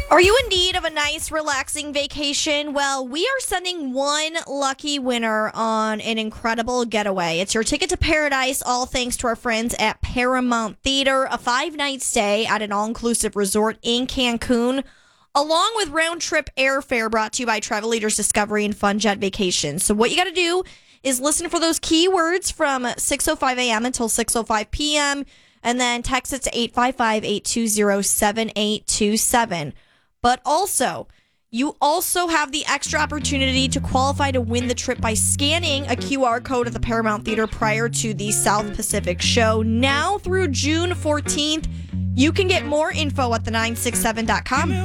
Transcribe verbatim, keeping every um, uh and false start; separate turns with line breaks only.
Are you in need of a nice, relaxing vacation? Well, we are sending one lucky winner on an incredible getaway. It's your ticket to paradise, all thanks to our friends at Paramount Theater, a five-night stay at an all-inclusive resort in Cancun, along with round-trip airfare brought to you by Travel Leaders Discovery and Fun Jet Vacations. So what you got to do is listen for those keywords from six oh five a.m. until six oh five p.m., and then text it to eight five five, eight two zero, seven eight two seven. But also, you also have the extra opportunity to qualify to win the trip by scanning a Q R code at the Paramount Theater prior to the South Pacific show. Now through June fourteenth, you can get more info at the nine six seven dot com.